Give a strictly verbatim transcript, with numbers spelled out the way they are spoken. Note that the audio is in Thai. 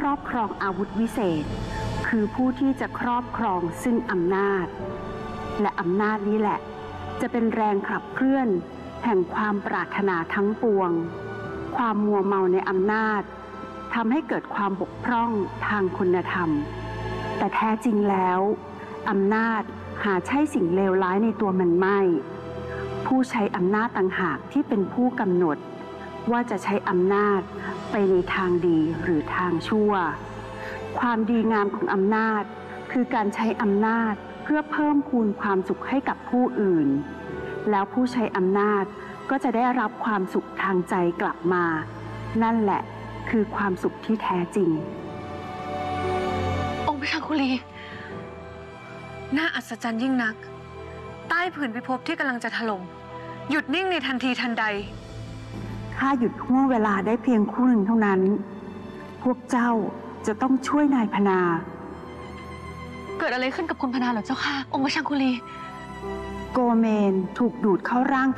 รอบครองอาวุธวิเศษคือผู้ที่จะครอบครองซึ่งอำนาจและอำนาจนี้แหละจะเป็นแรงขับเคลื่อนแห่งความปรารถนาทั้งปวงความมัวเมาในอำนาจทำให้เกิดความบกพร่องทางคุณธรรมแต่แท้จริงแล้วอำนาจหาใช่สิ่งเลวร้ายในตัวมันไม่ผู้ใช้อำนาจต่างหากที่เป็นผู้กำหนดว่าจะใช้อำนาจไปในทางดีหรือทางชั่วความดีงามของอำนาจคือการใช้อำนาจเพื่อเพิ่มพูนความสุขให้กับผู้อื่นแล้วผู้ใช้อำนาจก็จะได้รับความสุขทางใจกลับมานั่นแหละคือความสุขที่แท้จริงองค์พระชาคุลีน่าอัศจรรย์ยิ่งนักใต้ผืนพิภพที่กำลังจะถล่มหยุดนิ่งในทันทีทันใดข้าหยุดห่วงเวลาได้เพียงครู่หนึ่งเท่านั้นพวกเจ้าจะต้องช่วยนายพนาเกิดอะไรขึ้นกับคุณพนาเหรอเจ้าค่ะองค์พระชาคุลีโกเมนถูกดูดเข้าร่าง